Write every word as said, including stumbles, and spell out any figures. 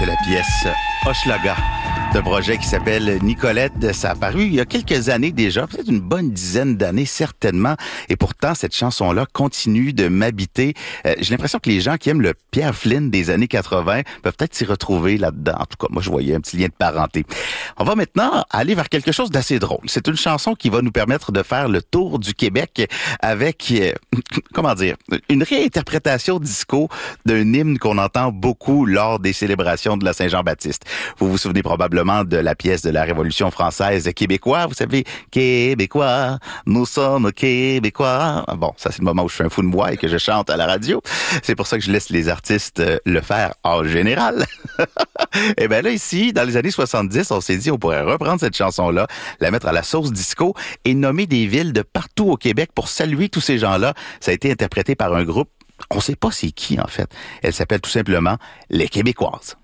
c'est la pièce Hochelaga d'un projet qui s'appelle Nicolette. Ça a apparu il y a quelques années déjà, peut-être une bonne dizaine d'années certainement. Et pourtant, cette chanson-là continue de m'habiter. Euh, j'ai l'impression que les gens qui aiment le Pierre Flynn des années quatre-vingts peuvent peut-être s'y retrouver là-dedans. En tout cas, moi, je voyais un petit lien de parenté. On va maintenant aller vers quelque chose d'assez drôle. C'est une chanson qui va nous permettre de faire le tour du Québec avec, euh, comment dire, une réinterprétation disco d'un hymne qu'on entend beaucoup lors des célébrations de la Saint-Jean-Baptiste. Vous vous souvenez probablement de la pièce de la Révolution française Québécois, vous savez, Québécois, nous sommes Québécois. Bon, ça c'est le moment où je fais un fou de moi et que je chante à la radio. C'est pour ça que je laisse les artistes le faire en général. Et bien là, ici, dans les années soixante-dix, on s'est dit on pourrait reprendre cette chanson-là, la mettre à la sauce disco et nommer des villes de partout au Québec pour saluer tous ces gens-là. Ça a été interprété par un groupe, on ne sait pas c'est qui en fait. Elle s'appelle tout simplement Les Québécoises.